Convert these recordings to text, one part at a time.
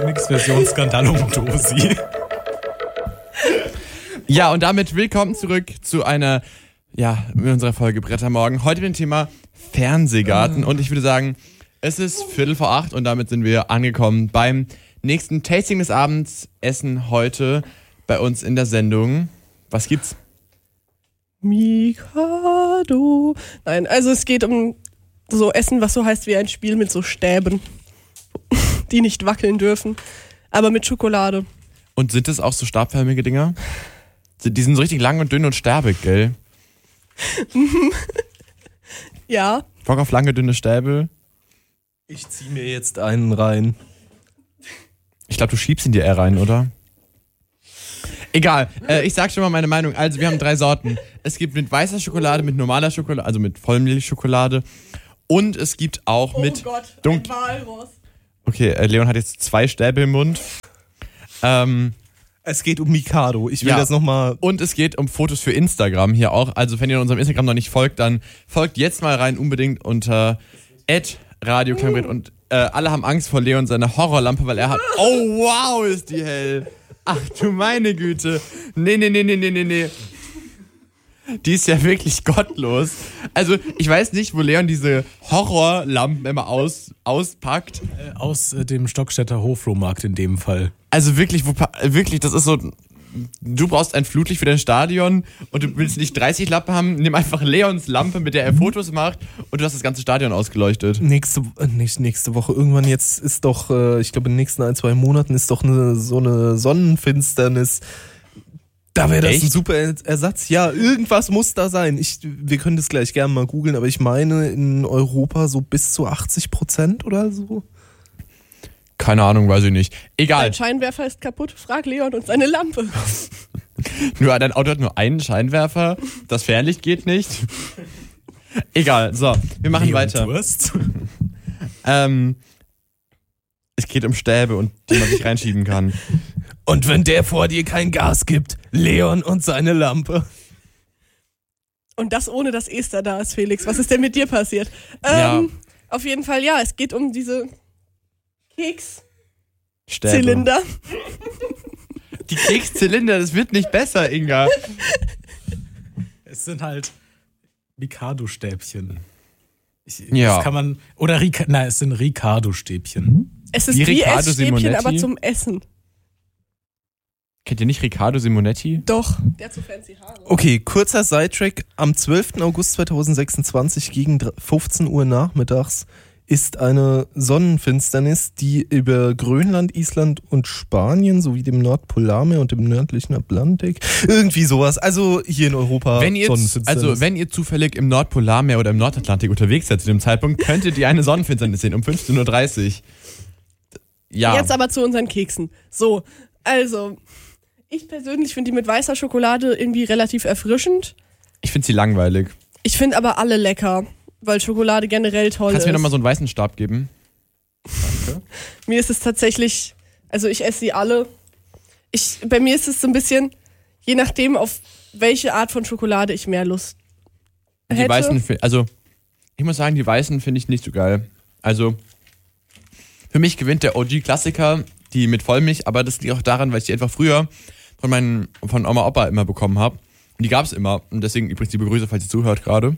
Mix-Version Skandalum-Dosi. Ja, und damit willkommen zurück zu unserer Folge Brettermorgen. Heute mit dem Thema Fernsehgarten. Und ich würde sagen, es ist 7:45 und damit sind wir angekommen beim nächsten Tasting des Abends. Essen heute bei uns in der Sendung. Was gibt's? Mikado. Nein, also es geht um so Essen, was so heißt wie ein Spiel mit so Stäben, die nicht wackeln dürfen, aber mit Schokolade. Und sind das auch so stabförmige Dinger? Die sind so richtig lang und dünn und sterbig, gell? Ja. Bock auf lange, dünne Stäbe. Ich zieh mir jetzt einen rein. Ich glaube, du schiebst ihn dir eher rein, oder? Egal, ich sag schon mal meine Meinung. Also wir haben 3 Sorten. Es gibt mit weißer Schokolade, mit normaler Schokolade, also mit Vollmilchschokolade. Und es gibt auch mit... Oh Gott, ein Walross. Okay, Leon hat jetzt 2 Stäbe im Mund. Es geht um Mikado. Ich will das nochmal... Und es geht um Fotos für Instagram hier auch. Also wenn ihr unserem Instagram noch nicht folgt, dann folgt jetzt mal rein unbedingt unter @Radio-Klangbrett. Und alle haben Angst vor Leon seiner Horrorlampe, weil er hat... Oh wow, ist die hell. Ach du meine Güte. Nee. Die ist ja wirklich gottlos. Also ich weiß nicht, wo Leon diese Horrorlampen immer auspackt. Aus dem Stockstädter Hoflohmarkt in dem Fall. Also wirklich, das ist so... Du brauchst ein Flutlicht für dein Stadion und du willst nicht 30 Lampen haben, nimm einfach Leons Lampe, mit der er Fotos macht und du hast das ganze Stadion ausgeleuchtet. Nächste Woche, irgendwann jetzt ist doch, ich glaube in den nächsten 1-2 Monaten ist doch so eine Sonnenfinsternis. Da wäre das ein super Ersatz. Ja, irgendwas muss da sein. Wir können das gleich gerne mal googeln, aber ich meine in Europa so bis zu 80% oder so. Keine Ahnung, weiß ich nicht. Egal. Dein Scheinwerfer ist kaputt, frag Leon und seine Lampe. Dein Auto hat nur einen Scheinwerfer, das Fernlicht geht nicht. Egal, so, wir machen weiter. Durst? Es geht um Stäbe und die man sich reinschieben kann. Und wenn der vor dir kein Gas gibt, Leon und seine Lampe. Und das ohne, dass Esther da ist, Felix. Was ist denn mit dir passiert? Ja. Auf jeden Fall, ja, es geht um diese Stäbe. Kekszylinder. Die Kekszylinder, das wird nicht besser, Inga. Es sind halt Mikado-Stäbchen. Ja. Das kann man, es sind Ricardo-Stäbchen. Es ist wie wie Riccardo Essstäbchen, Simonetti? aber zum Essen. Kennt ihr nicht Riccardo Simonetti? Doch. Der hat so fancy Haare. Okay, kurzer Sidetrack. Am 12. August 2026 gegen 15 Uhr nachmittags ist eine Sonnenfinsternis, die über Grönland, Island und Spanien sowie dem Nordpolarmeer und dem nördlichen Atlantik, irgendwie sowas, also hier in Europa Sonnenfinsternis. Wenn ihr zufällig im Nordpolarmeer oder im Nordatlantik unterwegs seid zu dem Zeitpunkt, könntet ihr eine Sonnenfinsternis sehen um 15:30 Uhr. Ja. Jetzt aber zu unseren Keksen. So, also, ich persönlich finde die mit weißer Schokolade irgendwie relativ erfrischend. Ich finde sie langweilig. Ich finde aber alle lecker, weil Schokolade generell toll Kannst ist. du mir nochmal so einen weißen Stab geben? Danke. Mir ist es tatsächlich, also ich esse sie alle. Bei mir ist es so ein bisschen, je nachdem, auf welche Art von Schokolade ich mehr Lust hätte. Die weißen, ich muss sagen, die weißen finde ich nicht so geil. Also, für mich gewinnt der OG-Klassiker, die mit Vollmilch, aber das liegt auch daran, weil ich die einfach früher von Oma Opa immer bekommen habe. Und die gab es immer. Und deswegen übrigens die Begrüße, falls ihr zuhört gerade.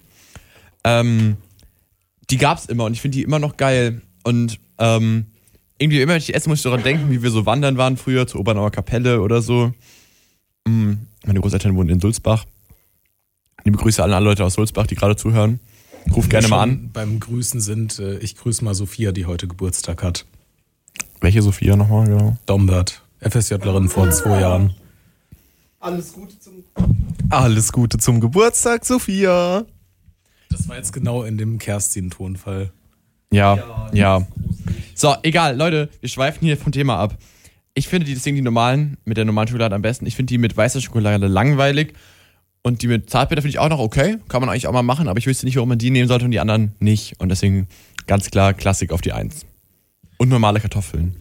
Die gab's immer und ich finde die immer noch geil. Und irgendwie immer, wenn ich die esse, muss ich daran denken, wie wir so wandern waren früher zur Obernauer Kapelle oder so. Meine Großeltern wohnen in Sulzbach. Liebe Grüße an alle Leute aus Sulzbach, die gerade zuhören. Ruf gerne mal an. Beim Grüßen sind, ich grüße mal Sophia, die heute Geburtstag hat. Welche Sophia nochmal, genau? Dombert, FSJlerin vor 2 Jahren. Alles Gute zum Geburtstag, Sophia. Das war jetzt genau in dem Kerstin-Tonfall. Ja. So, egal, Leute, wir schweifen hier vom Thema ab. Ich finde die normalen, mit der normalen Schokolade am besten. Ich finde die mit weißer Schokolade langweilig. Und die mit Zartbitter finde ich auch noch okay. Kann man eigentlich auch mal machen, aber ich wüsste nicht, warum man die nehmen sollte und die anderen nicht. Und deswegen ganz klar Klassik auf die 1. Und normale Kartoffeln.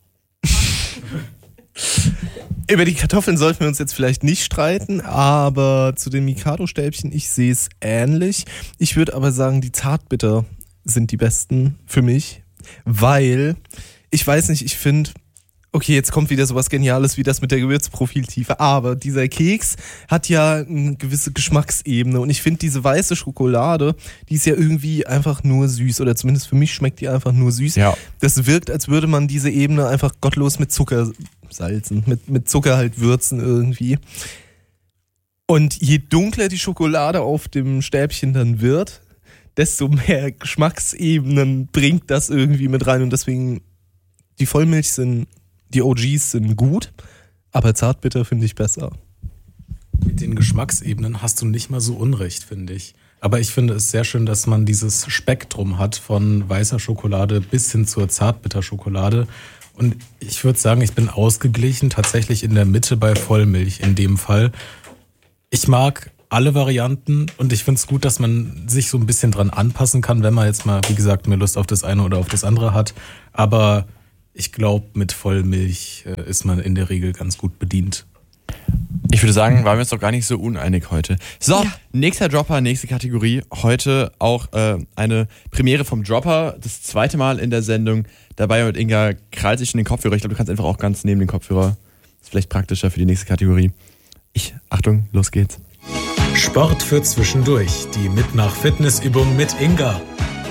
Über die Kartoffeln sollten wir uns jetzt vielleicht nicht streiten, aber zu den Mikado-Stäbchen, ich sehe es ähnlich. Ich würde aber sagen, die Zartbitter sind die besten für mich, weil, ich weiß nicht, ich finde, Okay, jetzt kommt wieder sowas Geniales wie das mit der Gewürzprofiltiefe. Aber dieser Keks hat ja eine gewisse Geschmacksebene. Und ich finde, diese weiße Schokolade, die ist ja irgendwie einfach nur süß. Oder zumindest für mich schmeckt die einfach nur süß. Ja. Das wirkt, als würde man diese Ebene einfach gottlos mit Zucker salzen. Mit Zucker halt würzen irgendwie. Und je dunkler die Schokolade auf dem Stäbchen dann wird, desto mehr Geschmacksebenen bringt das irgendwie mit rein. Und deswegen, die Vollmilch die OGs sind gut, aber Zartbitter finde ich besser. Mit den Geschmacksebenen hast du nicht mal so unrecht, finde ich. Aber ich finde es sehr schön, dass man dieses Spektrum hat von weißer Schokolade bis hin zur Zartbitterschokolade. Und ich würde sagen, ich bin ausgeglichen, tatsächlich in der Mitte bei Vollmilch in dem Fall. Ich mag alle Varianten und ich finde es gut, dass man sich so ein bisschen dran anpassen kann, wenn man jetzt mal, wie gesagt, mehr Lust auf das eine oder auf das andere hat. Aber ich glaube, mit Vollmilch ist man in der Regel ganz gut bedient. Ich würde sagen, waren wir uns doch gar nicht so uneinig heute. So, Ja. Nächster Dropper, nächste Kategorie. Heute auch eine Premiere vom Dropper. Das zweite Mal in der Sendung. Dabei mit Inga krallt sich in den Kopfhörer. Ich glaube, du kannst einfach auch ganz neben den Kopfhörer. Ist vielleicht praktischer für die nächste Kategorie. Achtung, los geht's. Sport für zwischendurch. Die Mit-nach-Fitnessübung mit Inga.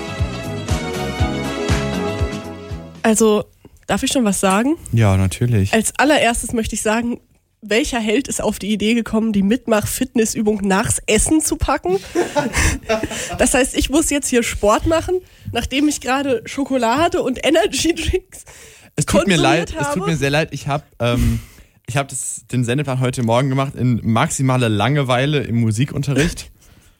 Also, darf ich schon was sagen? Ja, natürlich. Als allererstes möchte ich sagen, welcher Held ist auf die Idee gekommen, die Mitmach-Fitnessübung nachs Essen zu packen? Das heißt, ich muss jetzt hier Sport machen, nachdem ich gerade Schokolade und Energy-Drinks Es tut mir konsumiert leid, habe. es tut mir sehr leid. Ich habe den Sendeplan heute Morgen gemacht in maximaler Langeweile im Musikunterricht.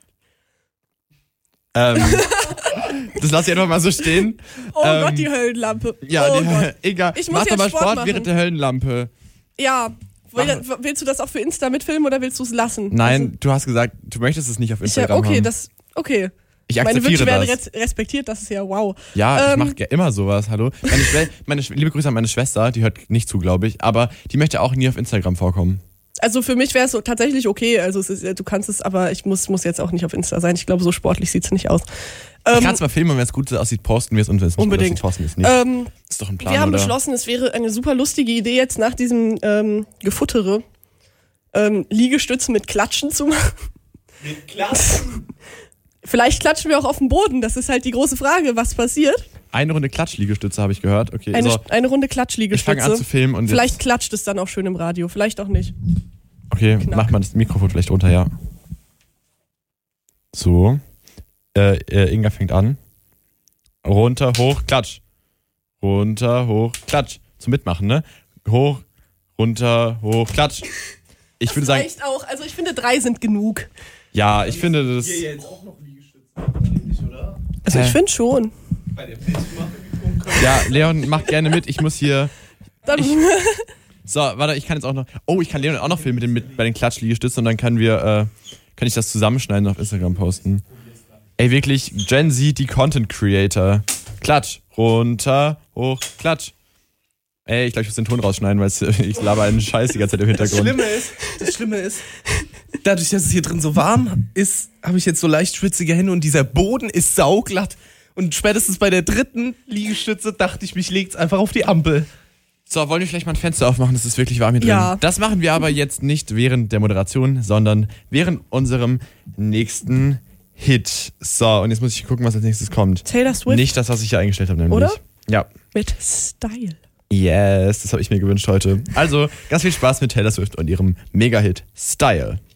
Das lasse ich einfach mal so stehen. Oh Gott, die Höllenlampe. Ja, oh Gott. egal. Ich muss Mach jetzt doch mal Sport Sport machen. während der Höllenlampe. Ja, willst du das auch für Insta mitfilmen oder willst du es lassen? Nein, du hast gesagt, du möchtest es nicht auf Also, Instagram haben. okay. Ich Meine akzeptiere Wünsche werden das. respektiert, das ist ja wow. Ja, ich mache ja immer sowas, hallo. Liebe Grüße an meine Schwester, die hört nicht zu, glaube ich, aber die möchte auch nie auf Instagram vorkommen. Also für mich wäre es so tatsächlich okay, also du kannst es, aber ich muss jetzt auch nicht auf Insta sein. Ich glaube, so sportlich sieht es nicht aus. Ich kann es mal filmen und wenn es gut aussieht, posten wir es und wenn es nicht gut aussieht, posten wir es nicht. Ist doch ein Plan, wir haben oder? beschlossen, es wäre eine super lustige Idee, jetzt nach diesem Gefuttere Liegestützen mit Klatschen zu machen. Mit Klatschen? Vielleicht klatschen wir auch auf dem Boden, das ist halt die große Frage, was passiert. Eine Runde Klatschliegestütze habe ich gehört. Okay, Eine Runde ich Klatschliegestütze. fange an zu filmen und Vielleicht klatscht es dann auch schön im Radio, vielleicht auch nicht. Okay, Knack. mach mal das Mikrofon vielleicht runter, ja. So. Inga fängt an. Runter, hoch, klatsch. Runter, hoch, klatsch. Zum Mitmachen, ne? Hoch, runter, hoch, klatsch. Ich würde sagen, Reicht auch, also ich finde 3 sind genug. ja, ich finde das. Hier jetzt auch noch Liegestütze, oder? Also ich finde schon. Bei der Pilzmacherübung können Ja, Leon, mach gerne mit. Ich muss hier. Dann, So, warte, ich kann jetzt auch noch. Oh, ich kann Leon auch noch filmen bei den Klatschliegestützen und dann kann ich das zusammenschneiden und auf Instagram posten. Ey, wirklich, Gen Z, die Content Creator. Klatsch, runter, hoch, klatsch. Ey, ich glaube, ich muss den Ton rausschneiden, weil ich laber einen Scheiß die ganze Zeit im Hintergrund. Das Schlimme ist, dadurch, dass es hier drin so warm ist, habe ich jetzt so leicht schwitzige Hände und dieser Boden ist sauglatt. Und spätestens bei der 3. Liegestütze dachte ich, mich legt's einfach auf die Ampel. So, wollen wir vielleicht mal ein Fenster aufmachen? Es ist wirklich warm hier drin. Ja. Das machen wir aber jetzt nicht während der Moderation, sondern während unserem nächsten Hit. So, und jetzt muss ich gucken, was als nächstes kommt. Taylor Swift Nicht das, was ich hier eingestellt habe, nämlich. Oder? Ja. mit Style. Yes, das habe ich mir gewünscht heute. Also, ganz viel Spaß mit Taylor Swift und ihrem Mega-Hit Style.